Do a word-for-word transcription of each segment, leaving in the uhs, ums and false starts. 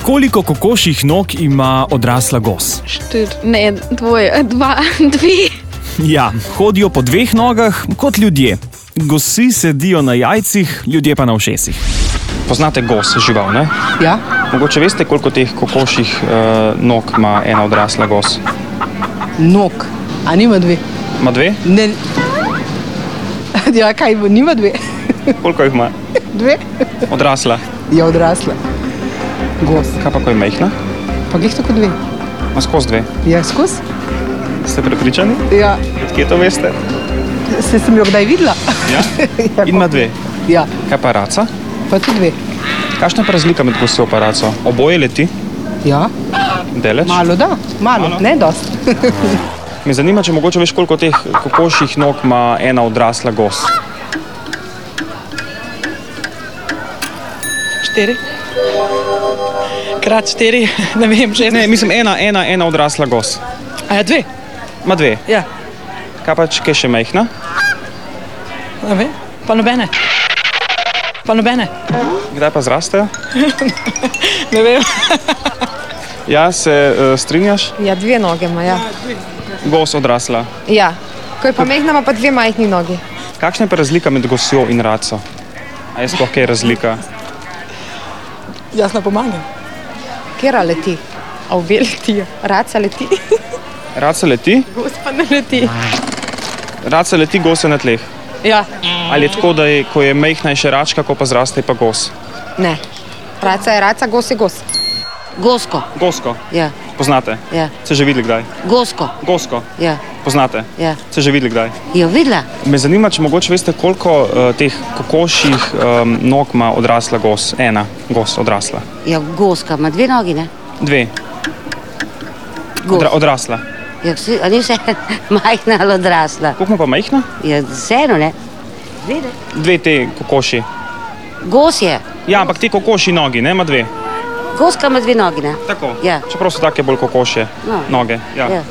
Koliko kokošjih nog ima odrasla gos? Štir, ne, dvoje, dva, dve. Ja, hodijo po dveh nogah kot ljudje. Gosi sedijo na jajcih, ljudje pa na ušesih. Poznate gos, žival, ne? Ja. Mogoče veste, koliko teh kokošjih uh, nog ima ena odrasla gos? Nog. A nima dve? Ima dve? Ne. Ja, kaj, nima dve? Koliko jih ima? Dve. Odrasla? Je odrasla. Gos. Kaj pa, ko je majhna? Pa glih tako dve. Ma skozi dve? Ja, skozi. Ste prepričani? Ja. Kje to veste? Ste sem jo kdaj videla? Ja? In ima dve? Ja. Kaj pa raca? Pa tudi dve. Kakšna je pa razlika med gosjo pa raco? Oboje leti? Ja. Deleč? Malo, da. Malo, Malo. Ne dost. Me zanima, če mogoče veš, koliko teh kokošjih nog ima ena odrasla gos. Štiri. Krat štiri, ne vem, šest. Ne, mislim, ena, ena, ena odrasla gos. A ja, dve? Ma dve? Ja. Kaj pa, če je še majhna? Ne vem, pa nobene. Pa nobene. Kdaj pa zrastejo? Ne vem. Ja, se uh, strinjaš? Ja, dve noge ima, ja. Gos odrasla. Ja, ko je pa majhna, ima pa dve majhni nogi. Kakšna je pa razlika med gosjo in raco? A je sploh kaj razlika? Jaz ne pomagam. Kera leti? A obe letijo? Raca leti? Raca leti? Gos pa ne leti. Raca leti, gos je na tleh. Ja. Ali je tako, da je, ko je majhna, je še račka, ko pa zraste, je pa gos? Ne. Raca je raca, gos je gos. Gosko. Gosko? Ja. Poznate? Ja. Se že videli kdaj? Gosko. Gosko? Ja. Poznate? Ja. Se že videli kdaj? Jo, videla. Me zanima, če mogoče veste, koliko uh, teh kokošjih um, nog ima odrasla gos. Ena gos odrasla. Ja, goska ima dve nogi, ne? Dve. Odra, odrasla. Ja, vsi, a ni vse majhna ali odrasla? Koliko ima pa majhna? Ja, vseeno, ne? Dve, ne? Dve te kokoši. Gos je. Ja, ampak te kokoši nogi, ne? Ima dve. Goska ima dve nogi, ne? Tako. Ja. Čeprav so take bolj kokošje No. noge. Ja. Ja.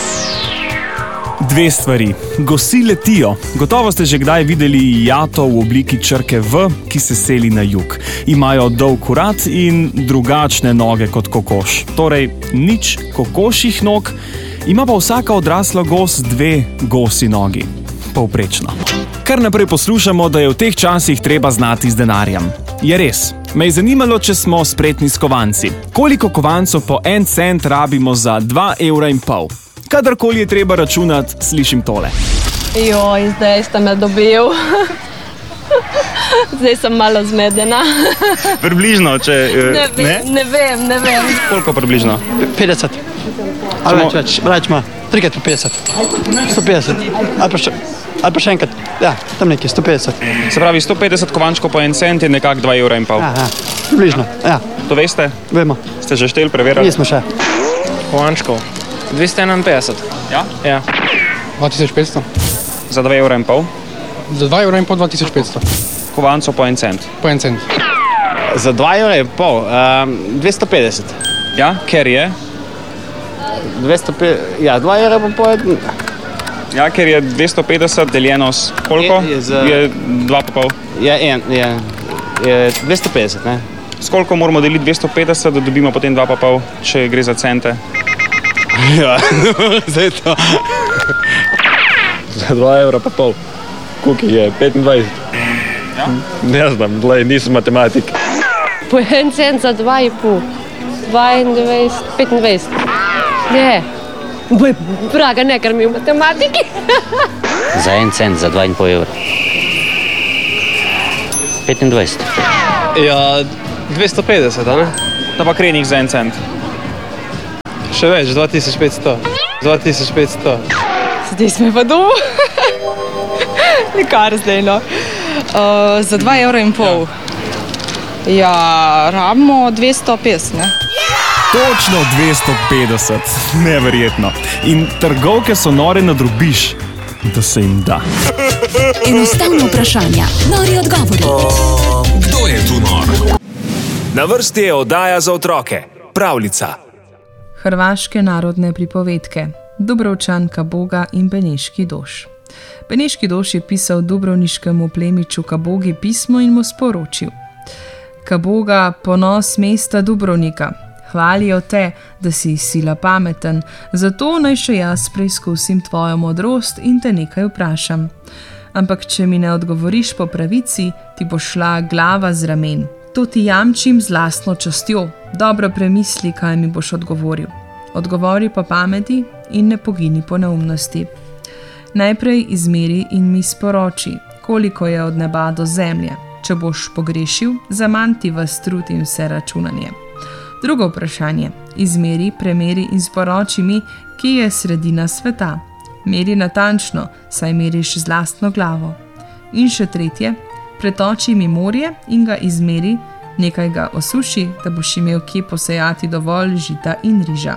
Dve stvari. Gosi letijo. Gotovo ste že kdaj videli jato v obliki črke V, ki se seli na jug. Imajo dolg vrat in drugačne noge kot kokoš. Torej, nič kokošjih nog, ima pa vsaka odrasla gos dve gosi nogi. Povprečno. Kar naprej poslušamo, da je v teh časih treba znati z denarjem. Je res. Me je zanimalo, če smo spretni s kovanci. Koliko kovancov po en cent rabimo za dva evra in pol? Kadarkoli je treba računati, slišim tole. Joj, zdaj ste me dobil. Zdaj sem malo zmedena. Približno, če... Ne vem, ne vem, ne vem. Koliko približno? petdeset. Ali več, več, več ima. Trikrat po petdeset. sto petdeset. Ali pa še, ali pa še enkrat. Ja, tam nekaj, sto petdeset. Se pravi, sto petdeset kovančkov po en cent je nekako dva evra in pol. Ja, ja. Približno, ja. To veste? Vemo. Ste že šteli, preverjali? Nismo še. Kovančkov. dvesto enainpetdeset. Ja? Ja. dva tisoč petsto. Za dva evra in pol? Za dva evra in pol dva tisoč petsto. Kovancov po en cent? Po en cent. Za dva evra in pol, um, dvesto petdeset. Ja, ker je? dvesto petdeset, ja, dva evra pa pol. Ja, ker je dvesto petdeset deljeno s koliko? Je, je, za... je dva pa pol. Ja, en, je, je dvesto petdeset, ne? S koliko moramo deliti dvesto petdeset, da dobimo potem dva pa pol, če gre za cente? Ja, zdaj to. Za dva evra pa pol. Koliko je? petindvajset. Ja? Ne znam, dlej, nisem matematik. Po en cent za dva in pol. dvaindvajset, petindvajset. Ne. Boj, praga, ne, ker mi v matematiki. Za en cent, za dva in pol evra. petindvajset. Ja, dvesto petdeset, a ne? To pa krenih za en cent. Še več, dva tisoč petsto. dva tisoč petsto. Zdaj smo pa doma. Nikar zdaj, no. Uh, za dva evra in pol. Ja, rabimo dvesto petdeset, ne? Točno dvesto petdeset. Neverjetno. In trgovke so nore na drobiž, da se jim da. Enostavno vprašanja, nori odgovori. O, kdo je tu nor? Na vrsti je oddaja za otroke. Pravljica. Hrvaške narodne pripovedke. Dubrovčan, Kaboga in Beneški Doš. Beneški Doš je pisal dubrovniškemu plemiču Kabogi pismo in mu sporočil: Kaboga, ponos mesta Dubrovnika, Hvalijo te, da si sila pameten, zato naj še jaz preizkusim tvojo modrost in te nekaj vprašam. Ampak če mi ne odgovoriš po pravici, ti bo šla glava z ramen. To ti jamčim z lastno častjo. Dobro premisli, kaj mi boš odgovoril. Odgovori po pameti in ne pogini po neumnosti. Najprej izmeri in mi sporoči, koliko je od neba do zemlje. Če boš pogrešil, zamanj ti vas trud in vse računanje. Drugo vprašanje. Izmeri, premeri in sporoči mi, kje je sredina sveta. Meri natančno, saj meriš z lastno glavo. In še tretje. Pretoči mi morje in ga izmeri, nekaj ga osuši, da boš imel kje posejati dovolj žita in riža.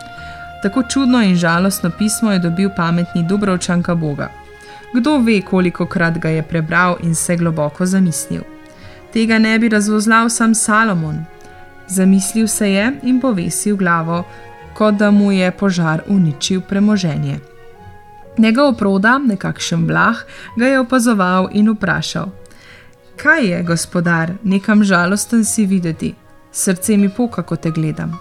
Tako čudno in žalostno pismo je dobil pametni Dubrovčan Kaboga. Kdo ve, kolikokrat ga je prebral in se globoko zamislil. Tega ne bi razvozlal sam Salomon. Zamislil se je in povesil glavo, kot da mu je požar uničil premoženje. Njegov proda, nekakšen vlah, ga je opazoval in vprašal: Kaj je, gospodar, nekam žalosten si videti? Srce mi poka, ko te gledam.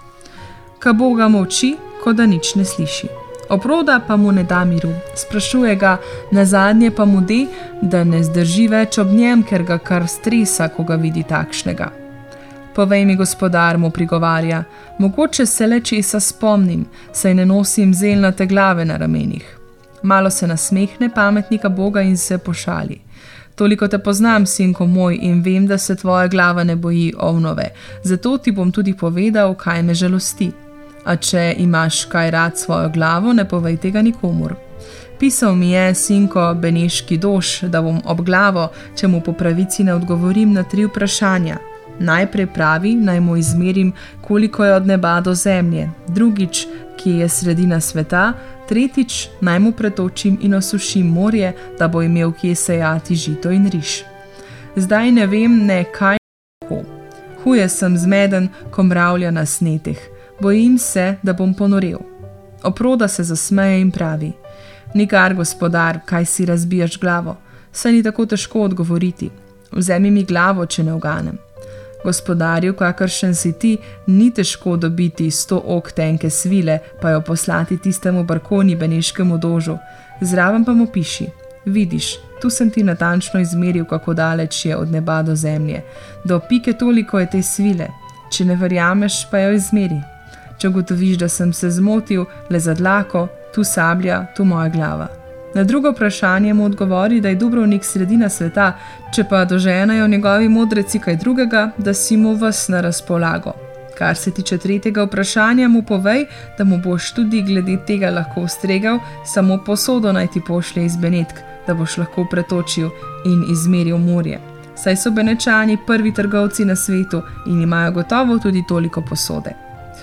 Kaboga molči, kot da nič ne sliši. Oproda pa mu ne da miru, sprašuje ga, nazadnje pa mu de, da ne zdrži več ob njem, ker ga kar stresa, ko ga vidi takšnega. Povej mi, gospodar, mu prigovarja, mogoče se le česa spomnim, saj ne nosim zelnate glave na ramenih. Malo se nasmehne pametnika Boga in se pošali. Toliko te poznam, sinko moj, in vem, da se tvoja glava ne boji ovnove, zato ti bom tudi povedal, kaj me žalosti. A če imaš kaj rad svojo glavo, ne povej tega nikomur. Pisal mi je, sinko, beneški doš, da bom ob glavo, če mu po pravici ne odgovorim na tri vprašanja. Najprej pravi, naj mu izmerim, koliko je od neba do zemlje, drugič, kje je sredina sveta, tretjič, naj mu pretočim in osušim morje, da bo imel kje sejati žito in riž. Zdaj ne vem, ne kaj kako. Huje sem zmeden, ko mravlja na sneteh. Bojim se, da bom ponorel. Oproda se zasmeje in pravi: Nikar, gospodar, kaj si razbijaš glavo? Saj ni tako težko odgovoriti. Vzemi mi glavo, če ne uganem. Gospodarju, kakršen si ti, ni težko dobiti sto ok tenke svile, pa jo poslati tistemu barkoni beneškemu dožu. Zraven pa mu piši: Vidiš, tu sem ti natančno izmeril, kako daleč je od neba do zemlje. Do pike toliko je te svile. Če ne verjameš, pa jo izmeri. Če ugotoviš, da sem se zmotil, le za dlako, tu sablja, tu moja glava. Na drugo vprašanje mu odgovori, da je Dubrovnik sredina sveta, če pa doženajo njegovi modreci kaj drugega, da si mu vas na razpolago. Kar se tiče tretjega vprašanja, mu povej, da mu boš tudi glede tega lahko ustregal, samo posodo naj ti pošlje iz Benetk, da boš lahko pretočil in izmeril morje. Saj so Benečani prvi trgovci na svetu in imajo gotovo tudi toliko posode.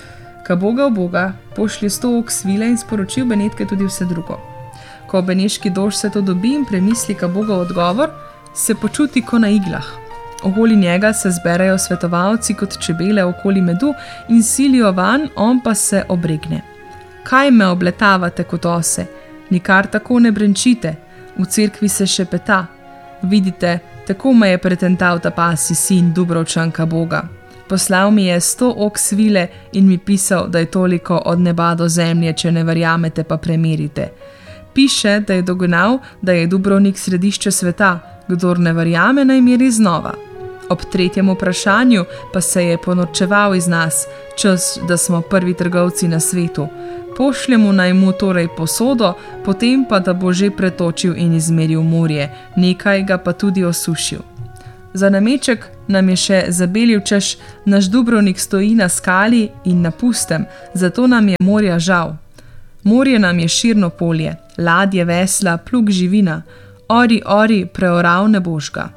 Kaboga v Boga pošlje sto ok svile in sporočil Benetke tudi vse drugo. Ko beneški dož se to dobi in premisli Kaboga odgovor, se počuti ko na iglah. Okoli njega se zberajo svetovalci kot čebele okoli medu in silijo van, on pa se obregne. Kaj me obletavate kot ose? Nikar tako ne brenčite, v cerkvi se šepeta. Vidite, tako me je pretental ta pasi sin Dubrovčan Kaboga. Poslal mi je sto ok svile in mi pisal, da je toliko od neba do zemlje, če ne verjamete, pa premerite. Piše, da je dognal, da je Dubrovnik središče sveta, kdor ne verjame, naj meri znova. Ob tretjem vprašanju pa se je ponorčeval iz nas, čas, da smo prvi trgovci na svetu. Pošljemo naj mu torej posodo, potem pa da bo že pretočil in izmeril morje, nekaj ga pa tudi osušil. Za nameček nam je še zabelil, češ, naš Dubrovnik stoji na skali in na pustem, zato nam je morja žal. Morje nam je širno polje, ladje, vesla, plug živina, ori, ori, preoral ne boš ga.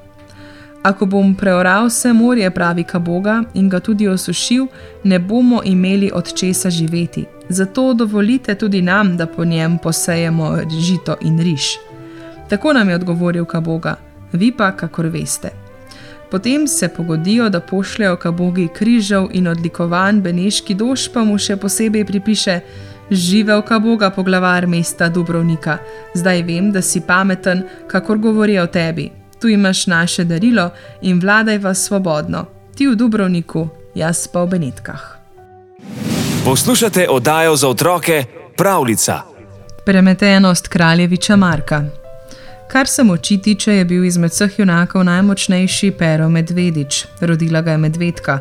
Ako bom preoral vse morje, pravi Kaboga, in ga tudi osušil, ne bomo imeli od česa živeti. Zato dovolite tudi nam, da po njem posejemo žito in riž. Tako nam je odgovoril Kaboga, vi pa kakor veste. Potem se pogodijo, da pošljajo Kabogi križev in odlikovan beneški dož pa mu še posebej pripiše: Živel Kaboga, poglavar mesta Dubrovnika, zdaj vem, da si pameten, kakor govori o tebi. Tu imaš naše darilo in vladaj vas svobodno. Ti v Dubrovniku, jaz pa v Benetkah. Poslušate oddajo za otroke Pravljica. Premetenost kraljeviča Marka. Kar se moči tiče, je bil izmed vseh junakov najmočnejši Pero Medvedič, rodila ga je medvedka,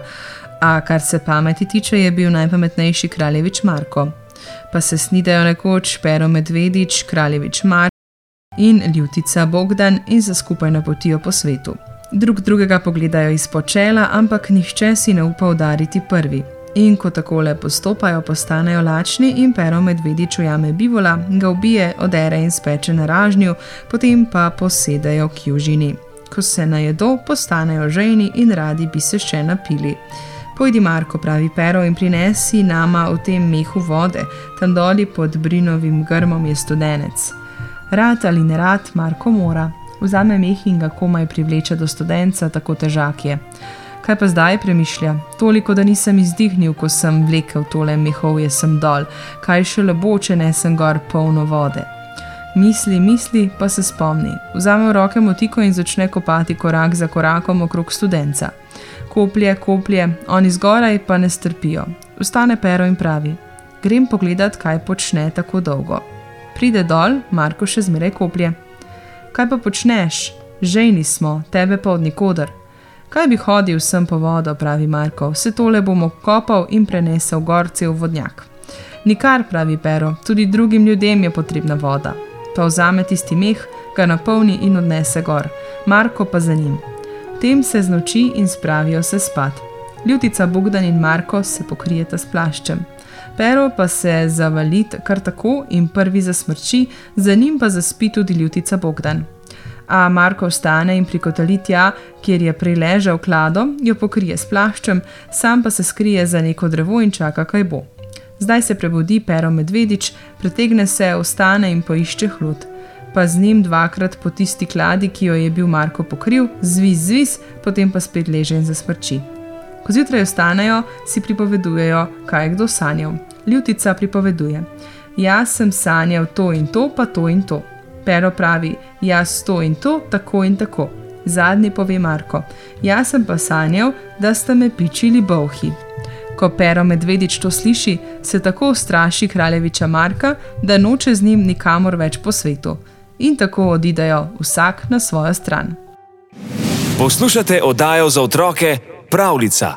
a kar se pameti tiče, je bil najpametnejši kraljevič Marko. Pa se snidajo nekoč Pero Medvedič, kraljevič Marko in Ljutica Bogdan in se skupaj napotijo po svetu. Drug drugega pogledajo izpod čela, ampak nihče si ne upa udariti prvi. In ko takole postopajo, postanejo lačni in Pero Medvedič ujame bivola, ga ubije, odere in speče na ražnju, potem pa posedajo k južini. Ko se najedo, postanejo žejni in radi bi se še napili. Pojdi, Marko, pravi Pero, in prinesi nama v tem mehu vode, tam doli pod brinovim grmom je studenec. Rad ali ne rad, Marko mora. Vzame meh in ga komaj privleče do studenca, tako težak je. Kaj pa zdaj, premišlja? Toliko, da nisem izdihnil, ko sem vlekel tole mehovje sem dol. Kaj šele bo, če nesem gor polno vode? Misli, misli, pa se spomni. Vzame v roke motiko in začne kopati korak za korakom okrog studenca. Koplje, koplje, oni zgoraj pa ne strpijo. Vstane Pero in pravi: grem pogledat, kaj počne tako dolgo. Pride dol, Marko še zmeraj koplje. Kaj pa počneš? Žejni smo, tebe pa od nikoder. Kaj bi hodil sem po vodo, pravi Marko, vse tole bomo kopal in prenesel gor cel vodnjak. Nikar, pravi Pero, tudi drugim ljudem je potrebna voda. Pa vzame tisti meh, ga napolni in odnese gor, Marko pa za njim. Tem se znoči in spravijo se spat. Ljutica Bogdan in Marko se pokrijeta s plaščem. Pero pa se zavali kar tako in prvi zasmrči, za njim pa zaspi tudi Ljutica Bogdan. A Marko vstane in prikotali tja, kjer je prej ležal klado, jo pokrije s plaščem, sam pa se skrije za neko drevo in čaka, kaj bo. Zdaj se prebudi Pero Medvedič, pretegne se, vstane in poišče hlod. Pa z njim dvakrat po tisti kladi, ki jo je bil Marko pokril, zviz, zviz, potem pa spet leže in zasmrči. Ko zjutraj vstanejo, si pripovedujejo, kaj je kdo sanjal. Ljutica pripoveduje: jaz sem sanjal to in to, pa to in to. Pero pravi: jaz to in to, tako in tako. Zadnji pove Marko: jaz sem pa sanjal, da sta me pičili bolhi. Ko Pero Medvedič to sliši, se tako ustraši kraljeviča Marka, da noče z njim nikamor več po svetu. In tako odidejo vsak na svojo stran. Poslušate oddajo za otroke Pravljica.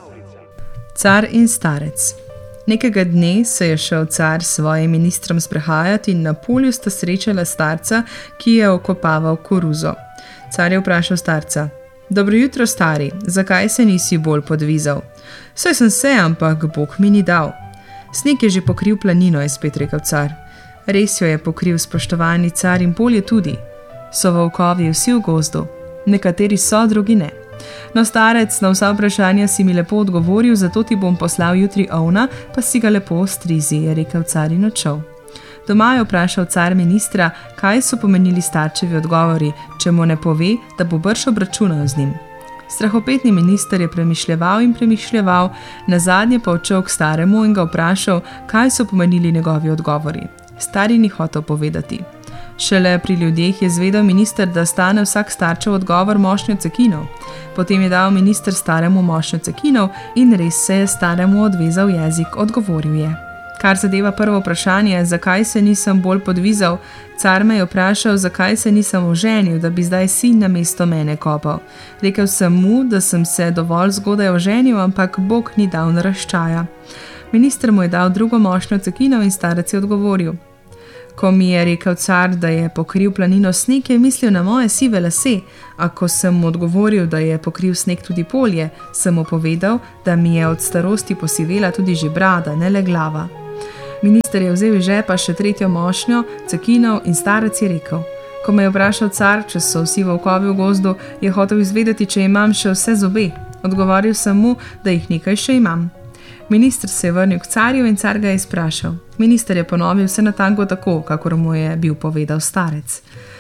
Car in starec. Nekega dne se je šel car s svojim ministrom sprehajati in na polju sta srečala starca, ki je okopaval koruzo. Car je vprašal starca: dobro jutro, stari, zakaj se nisi bolj podvizal? Saj sem se, ampak Bog mi ni dal. Sneg je že pokril planino, je spet rekel car. Res jo je pokril, spoštovani car, in polje tudi. So volkovi vsi v gozdu, nekateri so, drugi ne. No, starec, na vsa vprašanja si mi lepo odgovoril, zato ti bom poslal jutri ovna, pa si ga lepo ostrizi, je rekel car in odšel. Doma je vprašal car ministra, kaj so pomenili starčevi odgovori, če mu ne pove, da bo brž obračunal z njim. Strahopetni minister je premišljeval in premišljeval, nazadnje pa odšel k staremu in ga vprašal, kaj so pomenili njegovi odgovori. Stari ni hotel povedati. Šele pri ljudeh je zvedel minister, da stane vsak starčev odgovor mošnjo cekinov. Potem je dal minister staremu mošnjo cekinov in res se je staremu odvezal jezik, odgovoril je. Kar zadeva prvo vprašanje, zakaj se nisem bolj podvizal, car me je vprašal, zakaj se nisem oženil, da bi zdaj sin namesto mene kopal. Rekel sem mu, da sem se dovolj zgodaj oženil, ampak Bog ni dal naraščaja. Minister mu je dal drugo mošnjo cekinov in starec je odgovoril. Ko mi je rekel car, da je pokril planino sneg, je mislil na moje sive lase, a ko sem mu odgovoril, da je pokril sneg tudi polje, sem mu povedal, da mi je od starosti posivela tudi že brada, ne le glava. Minister je vzel iz žepa še tretjo mošnjo cekinov in starec je rekel: ko me je vprašal car, če so vsi volkovi v gozdu, je hotel izvedeti, če imam še vse zobe. Odgovoril sem mu, da jih nekaj še imam. Minister se je vrnil k carju in car ga je izprašal. Minister je ponovil vse natanko tako, kakor mu je bil povedal starec.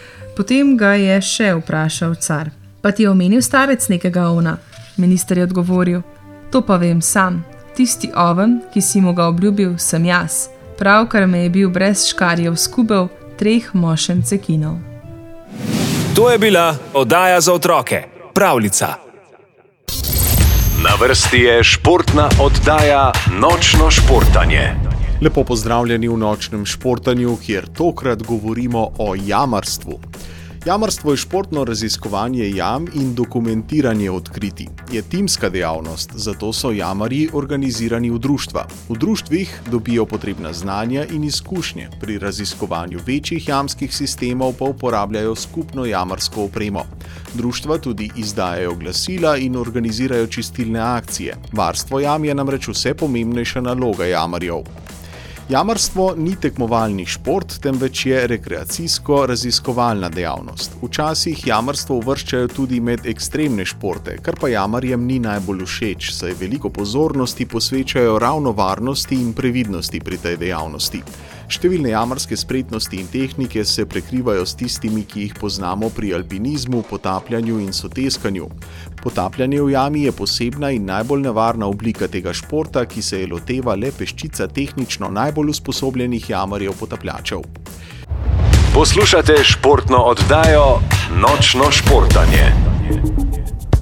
Potem ga je še vprašal car: pa ti je omenil starec nekega ovna? Minister je odgovoril: to pa vem sam. Tisti oven, ki si mu ga obljubil, sem jaz. Pravkar me je bil brez škarjev skubel treh mošen cekinov. To je bila oddaja za otroke Pravljica. Na vrsti je športna oddaja Nočno športanje. Lepo pozdravljeni v Nočnem športanju, kjer tokrat govorimo o jamarstvu. Jamarstvo je športno raziskovanje jam in dokumentiranje odkritij. Je timska dejavnost, zato so jamarji organizirani v društva. V društvih dobijo potrebna znanja in izkušnje, pri raziskovanju večjih jamskih sistemov pa uporabljajo skupno jamarsko opremo. Društva tudi izdajajo glasila in organizirajo čistilne akcije. Varstvo jam je namreč vse pomembnejša naloga jamarjev. Jamarstvo ni tekmovalni šport, temveč je rekreacijsko-raziskovalna dejavnost. Včasih jamarstvo uvrščajo tudi med ekstremne športe, kar pa jamarjem ni najbolj všeč, saj veliko pozornosti posvečajo ravno varnosti in previdnosti pri tej dejavnosti. Številne jamarske spretnosti in tehnike se prekrivajo s tistimi, ki jih poznamo pri alpinizmu, potapljanju in soteskanju. Potapljanje v jami je posebna in najbolj nevarna oblika tega športa, ki se je loteva le peščica tehnično najbolj usposobljenih jamarjev potapljačev. Poslušate športno oddajo Nočno športanje.